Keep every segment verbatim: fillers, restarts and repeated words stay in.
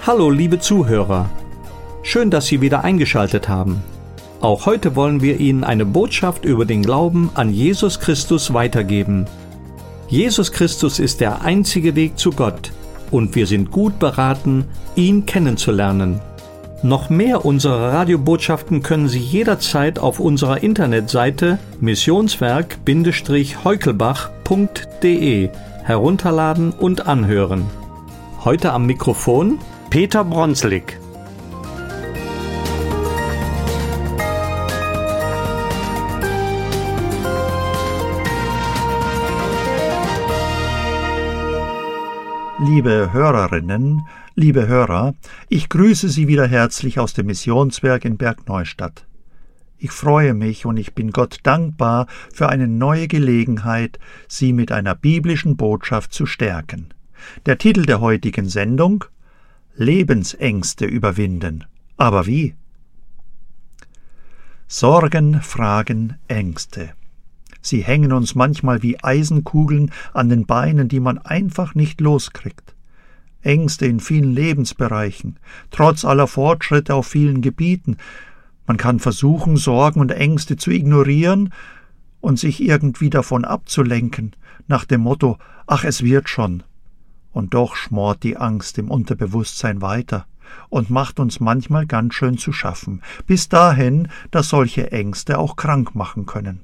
Hallo liebe Zuhörer, schön, dass Sie wieder eingeschaltet haben. Auch heute wollen wir Ihnen eine Botschaft über den Glauben an Jesus Christus weitergeben. Jesus Christus ist der einzige Weg zu Gott und wir sind gut beraten, ihn kennenzulernen. Noch mehr unserer Radiobotschaften können Sie jederzeit auf unserer Internetseite missionswerk heukelbach punkt de herunterladen und anhören. Heute am Mikrofon Peter Bronslik. Liebe Hörerinnen, liebe Hörer, ich grüße Sie wieder herzlich aus dem Missionswerk in Bergneustadt. Ich freue mich und ich bin Gott dankbar für eine neue Gelegenheit, Sie mit einer biblischen Botschaft zu stärken. Der Titel der heutigen Sendung: Lebensängste überwinden. Aber wie? Sorgen, Fragen, Ängste. Sie hängen uns manchmal wie Eisenkugeln an den Beinen, die man einfach nicht loskriegt. Ängste in vielen Lebensbereichen, trotz aller Fortschritte auf vielen Gebieten. Man kann versuchen, Sorgen und Ängste zu ignorieren und sich irgendwie davon abzulenken, nach dem Motto, ach, es wird schon. Und doch schmort die Angst im Unterbewusstsein weiter und macht uns manchmal ganz schön zu schaffen, bis dahin, dass solche Ängste auch krank machen können.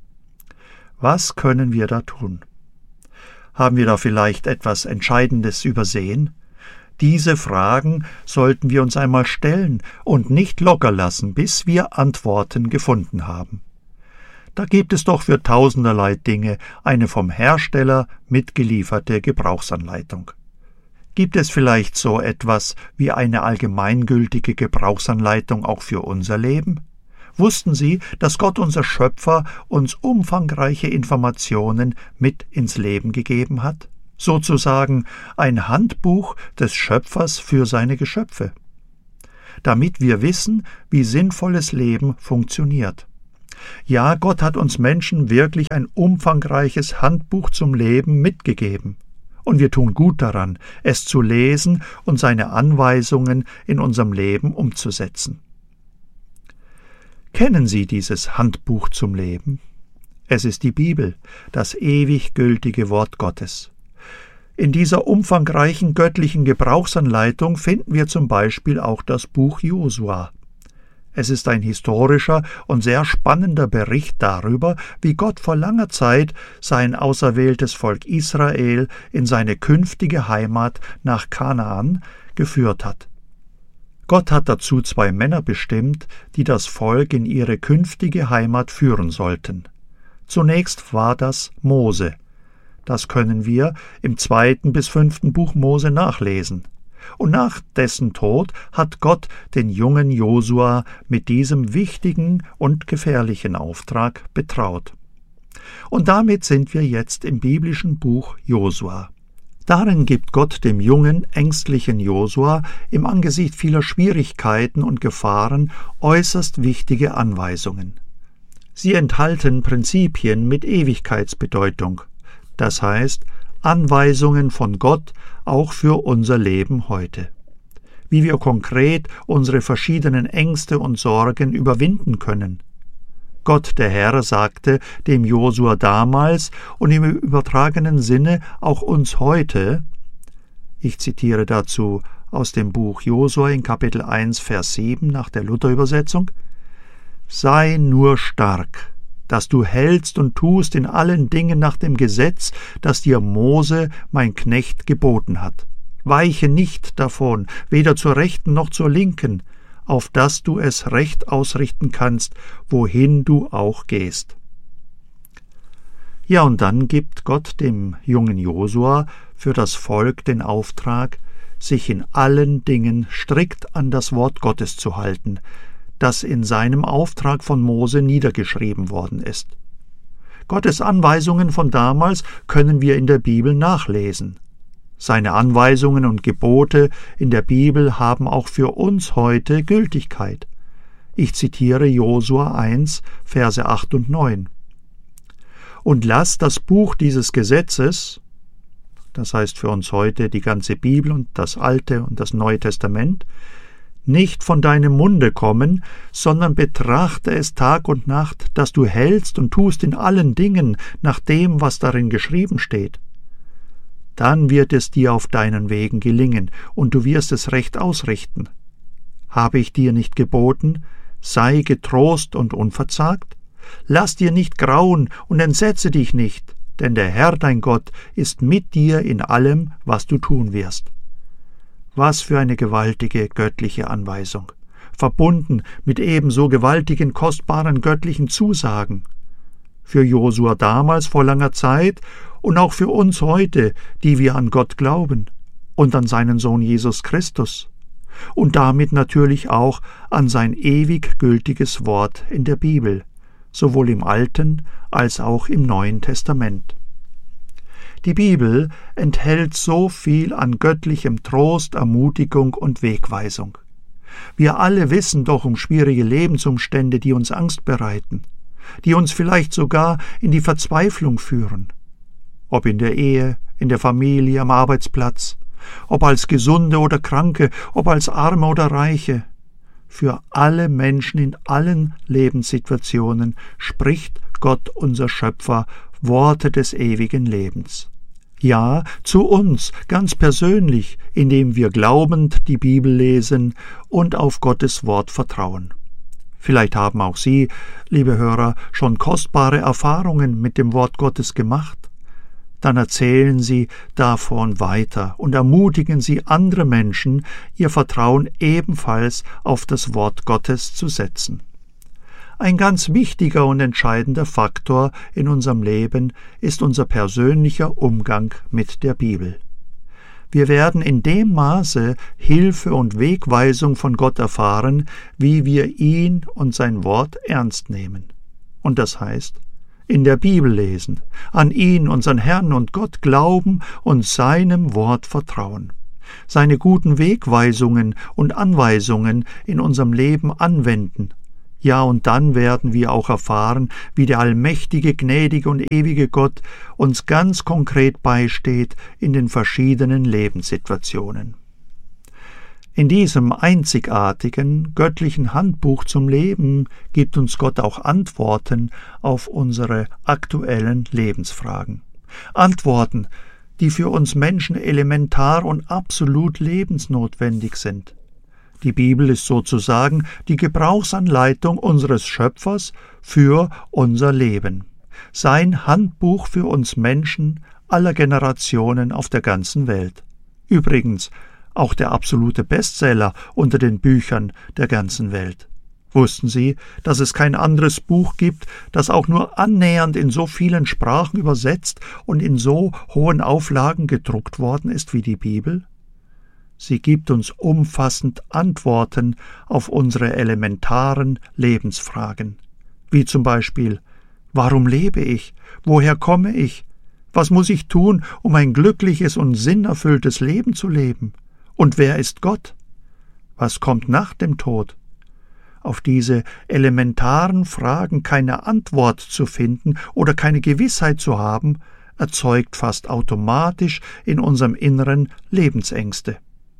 Was können wir da tun? Haben wir da vielleicht etwas Entscheidendes übersehen? Diese Fragen sollten wir uns einmal stellen und nicht locker lassen, bis wir Antworten gefunden haben. Da gibt es doch für tausenderlei Dinge eine vom Hersteller mitgelieferte Gebrauchsanleitung. Gibt es vielleicht so etwas wie eine allgemeingültige Gebrauchsanleitung auch für unser Leben? Wussten Sie, dass Gott, unser Schöpfer, uns umfangreiche Informationen mit ins Leben gegeben hat? Sozusagen ein Handbuch des Schöpfers für seine Geschöpfe. Damit wir wissen, wie sinnvolles Leben funktioniert. Ja, Gott hat uns Menschen wirklich ein umfangreiches Handbuch zum Leben mitgegeben. Und wir tun gut daran, es zu lesen und seine Anweisungen in unserem Leben umzusetzen. Kennen Sie dieses Handbuch zum Leben? Es ist die Bibel, das ewig gültige Wort Gottes. In dieser umfangreichen göttlichen Gebrauchsanleitung finden wir zum Beispiel auch das Buch Josua. Es ist ein historischer und sehr spannender Bericht darüber, wie Gott vor langer Zeit sein auserwähltes Volk Israel in seine künftige Heimat nach Kanaan geführt hat. Gott hat dazu zwei Männer bestimmt, die das Volk in ihre künftige Heimat führen sollten. Zunächst war das Mose. Das können wir im zweiten bis fünften Buch Mose nachlesen. Und nach dessen Tod hat Gott den jungen Josua mit diesem wichtigen und gefährlichen Auftrag betraut. Und damit sind wir jetzt im biblischen Buch Josua. Darin gibt Gott dem jungen, ängstlichen Josua im Angesicht vieler Schwierigkeiten und Gefahren äußerst wichtige Anweisungen. Sie enthalten Prinzipien mit Ewigkeitsbedeutung, das heißt Anweisungen von Gott auch für unser Leben heute. Wie wir konkret unsere verschiedenen Ängste und Sorgen überwinden können. Gott, der Herr, sagte dem Josua damals und im übertragenen Sinne auch uns heute, ich zitiere dazu aus dem Buch Josua in Kapitel eins, Vers sieben nach der Luther-Übersetzung: Sei nur stark, dass du hältst und tust in allen Dingen nach dem Gesetz, das dir Mose, mein Knecht, geboten hat. Weiche nicht davon, weder zur Rechten noch zur Linken, auf dass du es recht ausrichten kannst, wohin du auch gehst. Ja, und dann gibt Gott dem jungen Josua für das Volk den Auftrag, sich in allen Dingen strikt an das Wort Gottes zu halten, das in seinem Auftrag von Mose niedergeschrieben worden ist. Gottes Anweisungen von damals können wir in der Bibel nachlesen. Seine Anweisungen und Gebote in der Bibel haben auch für uns heute Gültigkeit. Ich zitiere Josua eins, Verse acht und neun. Und lass das Buch dieses Gesetzes, das heißt für uns heute die ganze Bibel und das Alte und das Neue Testament, nicht von deinem Munde kommen, sondern betrachte es Tag und Nacht, dass du hältst und tust in allen Dingen nach dem, was darin geschrieben steht. Dann wird es dir auf deinen Wegen gelingen, und du wirst es recht ausrichten. Habe ich dir nicht geboten, sei getrost und unverzagt? Lass dir nicht grauen und entsetze dich nicht, denn der Herr dein Gott ist mit dir in allem, was du tun wirst. Was für eine gewaltige göttliche Anweisung, verbunden mit ebenso gewaltigen, kostbaren göttlichen Zusagen. Für Josua damals vor langer Zeit und auch für uns heute, die wir an Gott glauben und an seinen Sohn Jesus Christus und damit natürlich auch an sein ewig gültiges Wort in der Bibel, sowohl im Alten als auch im Neuen Testament. Die Bibel enthält so viel an göttlichem Trost, Ermutigung und Wegweisung. Wir alle wissen doch um schwierige Lebensumstände, die uns Angst bereiten, die uns vielleicht sogar in die Verzweiflung führen. Ob in der Ehe, in der Familie, am Arbeitsplatz, ob als Gesunde oder Kranke, ob als Arme oder Reiche. Für alle Menschen in allen Lebenssituationen spricht Gott, unser Schöpfer, Worte des ewigen Lebens. Ja, zu uns, ganz persönlich, indem wir glaubend die Bibel lesen und auf Gottes Wort vertrauen. Vielleicht haben auch Sie, liebe Hörer, schon kostbare Erfahrungen mit dem Wort Gottes gemacht. Dann erzählen Sie davon weiter und ermutigen Sie andere Menschen, ihr Vertrauen ebenfalls auf das Wort Gottes zu setzen. Ein ganz wichtiger und entscheidender Faktor in unserem Leben ist unser persönlicher Umgang mit der Bibel. Wir werden in dem Maße Hilfe und Wegweisung von Gott erfahren, wie wir ihn und sein Wort ernst nehmen. Und das heißt, in der Bibel lesen, an ihn, unseren Herrn und Gott glauben und seinem Wort vertrauen, seine guten Wegweisungen und Anweisungen in unserem Leben anwenden. Ja, und dann werden wir auch erfahren, wie der allmächtige, gnädige und ewige Gott uns ganz konkret beisteht in den verschiedenen Lebenssituationen. In diesem einzigartigen, göttlichen Handbuch zum Leben gibt uns Gott auch Antworten auf unsere aktuellen Lebensfragen. Antworten, die für uns Menschen elementar und absolut lebensnotwendig sind. Die Bibel ist sozusagen die Gebrauchsanleitung unseres Schöpfers für unser Leben. Sein Handbuch für uns Menschen aller Generationen auf der ganzen Welt. Übrigens auch der absolute Bestseller unter den Büchern der ganzen Welt. Wussten Sie, dass es kein anderes Buch gibt, das auch nur annähernd in so vielen Sprachen übersetzt und in so hohen Auflagen gedruckt worden ist wie die Bibel? Sie gibt uns umfassend Antworten auf unsere elementaren Lebensfragen, wie zum Beispiel: Warum lebe ich? Woher komme ich? Was muss ich tun, um ein glückliches und sinnerfülltes Leben zu leben? Und wer ist Gott? Was kommt nach dem Tod? Auf diese elementaren Fragen keine Antwort zu finden oder keine Gewissheit zu haben, erzeugt fast automatisch in unserem Inneren Lebensängste.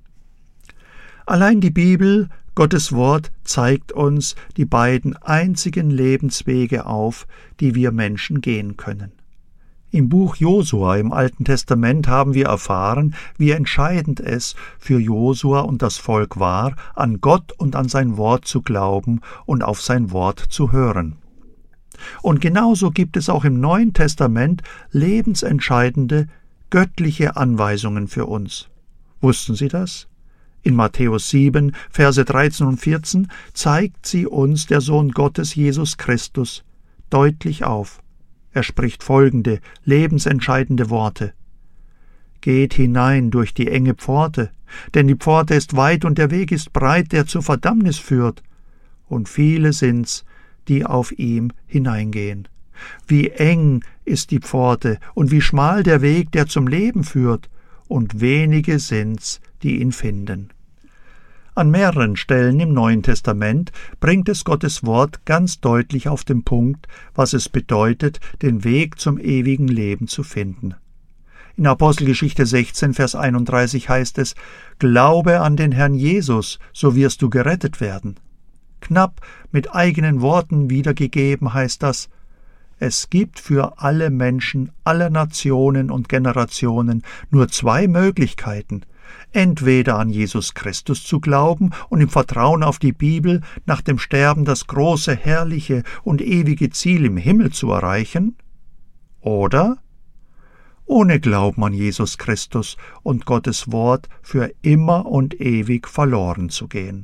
Allein die Bibel, Gottes Wort, zeigt uns die beiden einzigen Lebenswege auf, die wir Menschen gehen können. Im Buch Josua im Alten Testament haben wir erfahren, wie entscheidend es für Josua und das Volk war, an Gott und an sein Wort zu glauben und auf sein Wort zu hören. Und genauso gibt es auch im Neuen Testament lebensentscheidende, göttliche Anweisungen für uns. Wussten Sie das? In Matthäus sieben, Verse dreizehn und vierzehn zeigt sie uns der Sohn Gottes Jesus Christus deutlich auf. Er spricht folgende lebensentscheidende Worte: Geht hinein durch die enge Pforte, denn die Pforte ist weit und der Weg ist breit, der zur Verdammnis führt, und viele sind's, die auf ihm hineingehen. Wie eng ist die Pforte und wie schmal der Weg, der zum Leben führt, und wenige sind's, die ihn finden. An mehreren Stellen im Neuen Testament bringt es Gottes Wort ganz deutlich auf den Punkt, was es bedeutet, den Weg zum ewigen Leben zu finden. In Apostelgeschichte sechzehn, Vers einunddreißig heißt es: Glaube an den Herrn Jesus, so wirst du gerettet werden. Knapp mit eigenen Worten wiedergegeben heißt das: Es gibt für alle Menschen aller Nationen und Generationen nur zwei Möglichkeiten: Entweder an Jesus Christus zu glauben und im Vertrauen auf die Bibel nach dem Sterben das große, herrliche und ewige Ziel im Himmel zu erreichen, oder ohne Glauben an Jesus Christus und Gottes Wort für immer und ewig verloren zu gehen.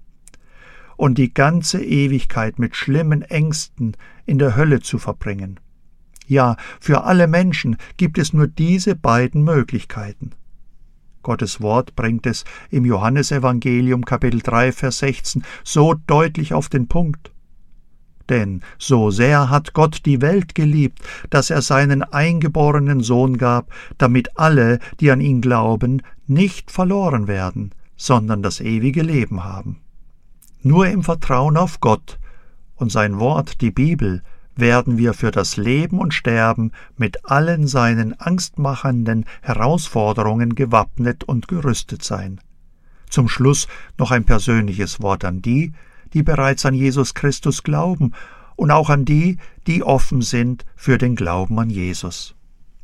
Und die ganze Ewigkeit mit schlimmen Ängsten in der Hölle zu verbringen. Ja, für alle Menschen gibt es nur diese beiden Möglichkeiten. Gottes Wort bringt es im Johannesevangelium Kapitel drei, Vers sechzehn so deutlich auf den Punkt. Denn so sehr hat Gott die Welt geliebt, dass er seinen eingeborenen Sohn gab, damit alle, die an ihn glauben, nicht verloren werden, sondern das ewige Leben haben. Nur im Vertrauen auf Gott und sein Wort, die Bibel, werden wir für das Leben und Sterben mit allen seinen angstmachenden Herausforderungen gewappnet und gerüstet sein. Zum Schluss noch ein persönliches Wort an die, die bereits an Jesus Christus glauben, und auch an die, die offen sind für den Glauben an Jesus.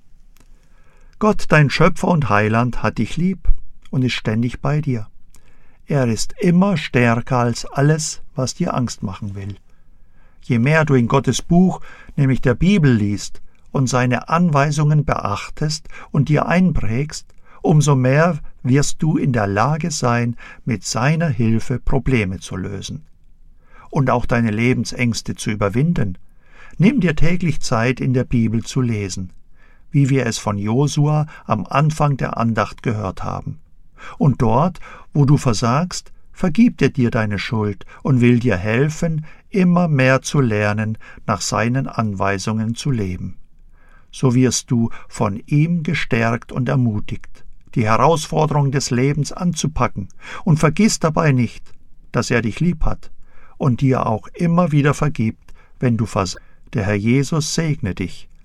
Gott, dein Schöpfer und Heiland, hat dich lieb und ist ständig bei dir. Er ist immer stärker als alles, was dir Angst machen will. Je mehr du in Gottes Buch, nämlich der Bibel, liest und seine Anweisungen beachtest und dir einprägst, umso mehr wirst du in der Lage sein, mit seiner Hilfe Probleme zu lösen. Und auch deine Lebensängste zu überwinden. Nimm dir täglich Zeit, in der Bibel zu lesen, wie wir es von Josua am Anfang der Andacht gehört haben. Und dort, wo du versagst, vergibt er dir deine Schuld und will dir helfen, immer mehr zu lernen, nach seinen Anweisungen zu leben. So wirst du von ihm gestärkt und ermutigt, die Herausforderung des Lebens anzupacken, und vergiss dabei nicht, dass er dich lieb hat und dir auch immer wieder vergibt, wenn du versagst. Der Herr Jesus segne dich